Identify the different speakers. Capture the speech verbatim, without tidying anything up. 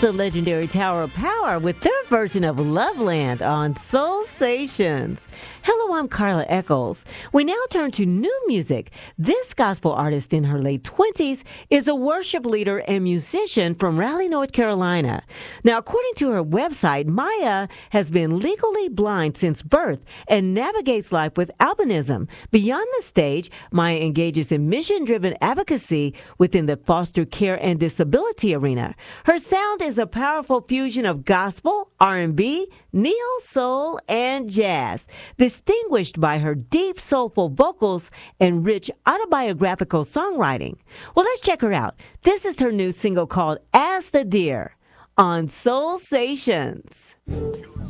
Speaker 1: the legendary Tower of Power with their version of Loveland on Soul Stations. Hello, I'm Carla Eccles. We now turn to new music. This gospel artist in her late twenties is a worship leader and musician from Raleigh, North Carolina. Now, according to her website, Maya has been legally blind since birth and navigates life with albinism. Beyond the stage, Maya engages in mission-driven advocacy within the foster care and disability arena. Her sound is a powerful fusion of gospel, R and B, neo-soul, and jazz, distinguished by her deep, soulful vocals and rich autobiographical songwriting. Well, let's check her out. This is her new single called As the Deer on Soul Stations.